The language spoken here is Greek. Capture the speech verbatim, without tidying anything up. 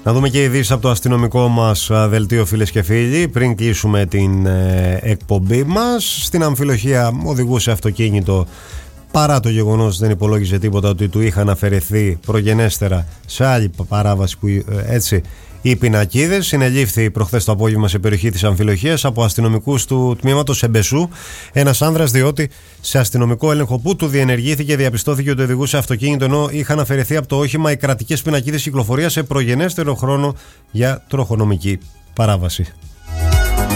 Να δούμε και ειδήσεις από το αστυνομικό μας δελτίο, φίλες και φίλοι, πριν κλείσουμε την ε, εκπομπή μας. Στην Αμφιλοχεία οδηγούσε αυτοκίνητο, παρά το γεγονός δεν υπολόγιζε τίποτα ότι του είχαν αφαιρεθεί προγενέστερα σε άλλη παράβαση που ε, έτσι οι πινακίδες. Συνελήφθη προχθές το απόγευμα σε περιοχή της Αμφιλοχείας από αστυνομικούς του τμήματος Εμπεσού ένας άνδρας, διότι σε αστυνομικό έλεγχο που του διενεργήθηκε διαπιστώθηκε ότι οδηγούσε αυτοκίνητο ενώ είχαν αφαιρεθεί από το όχημα οι κρατικές πινακίδες κυκλοφορίας σε προγενέστερο χρόνο για τροχονομική παράβαση.